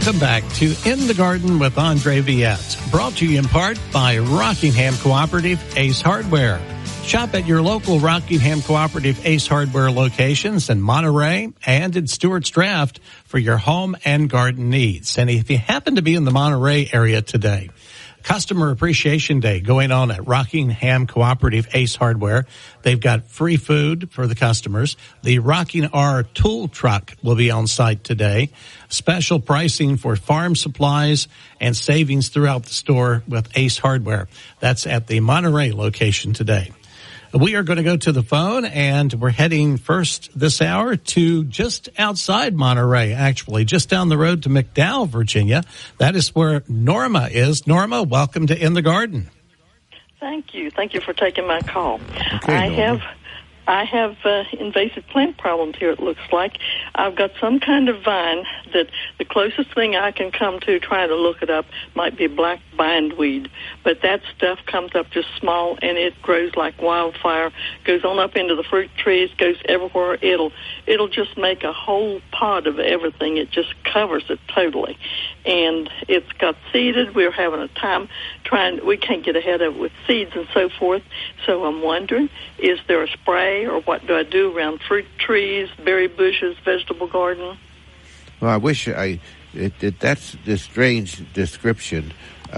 Welcome back to In the Garden with Andre Viette, brought to you in part by Rockingham Cooperative Ace Hardware. Shop at your local Rockingham Cooperative Ace Hardware locations in Monterey and in Stewart's Draft for your home and garden needs. And if you happen to be in the Monterey area today, Customer Appreciation Day going on at Rockingham Cooperative Ace Hardware. They've got free food for the customers. The Rocking R tool truck will be on site today. Special pricing for farm supplies and savings throughout the store with Ace Hardware. That's at the Monterey location today. We are going to go to the phone, and we're heading first this hour to just outside Monterey, actually, just down the road to McDowell, Virginia. That is where Norma is. Norma, welcome to In the Garden. Thank you. Thank you for taking my call. Okay, I have invasive plant problems here, it looks like. I've got some kind of vine that the closest thing I can come to trying to look it up might be black bindweed. But that stuff comes up just small, and it grows like wildfire, goes on up into the fruit trees, goes everywhere. It'll just make a whole pod of everything. It just covers it totally. And it's got seeded. We're having a time we can't get ahead of it with seeds and so forth. So I'm wondering, is there a spray, or what do I do around fruit trees, berry bushes, vegetable garden? Well, I wish that's the strange description.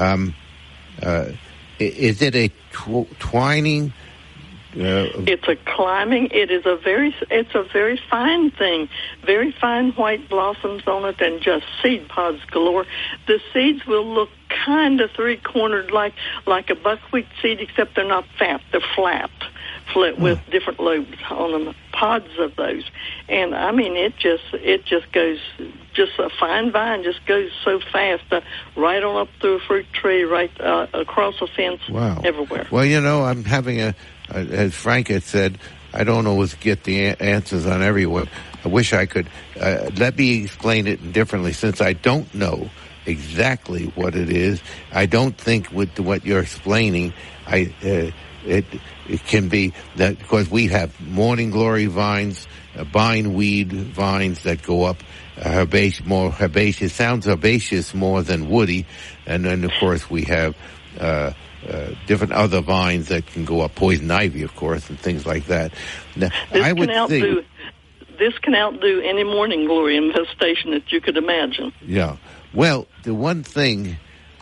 Is it a twining? It's a climbing. It's a very fine thing. Very fine white blossoms on it, and just seed pods galore. The seeds will look kind of three-cornered like a buckwheat seed, except they're not fat. They're flat with different lobes on them, pods of those. And I mean, it just goes, just a fine vine just goes so fast, right on up through a fruit tree, right across a fence, everywhere. Well, I'm having as Frank had said, I don't always get the answers on everyone. I wish I could. Let me explain it differently, since I don't know exactly what it is. I don't think with what you're explaining, it can be that, because we have morning glory vines, bindweed vines that go up, more herbaceous, sounds herbaceous more than woody, and then of course we have different other vines that can go up, poison ivy, of course, and things like that. Now, this can outdo any morning glory infestation that you could imagine. Yeah. Well, the one thing,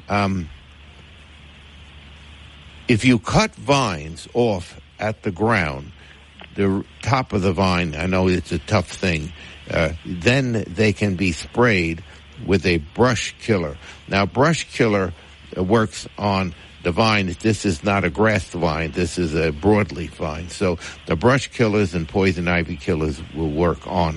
if you cut vines off at the ground, the top of the vine, I know it's a tough thing, then they can be sprayed with a brush killer. Now, brush killer works on the vine. This is not a grass vine. This is a broadleaf vine. So the brush killers and poison ivy killers will work on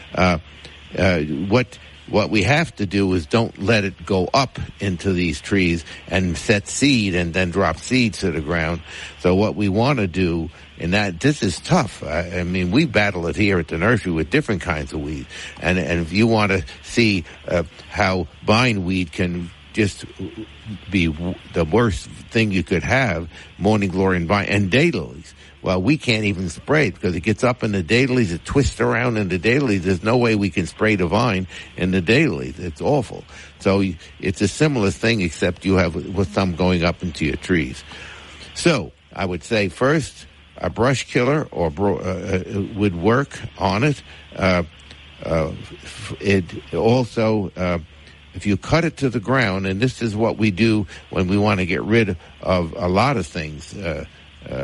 it. What we have to do is don't let it go up into these trees and set seed and then drop seeds to the ground. So what we want to do, and this is tough. I mean, we battle it here at the nursery with different kinds of weeds. And if you want to see how bindweed can just be the worst thing you could have, morning glory and vine, and daylilies. Well, we can't even spray it because it gets up in the daylilies, it twists around in the daylilies. There's no way we can spray the vine in the daylilies. It's awful. So it's a similar thing, except you have with some going up into your trees. So I would say first, a brush killer would work on it. It also, if you cut it to the ground, and this is what we do when we want to get rid of a lot of things,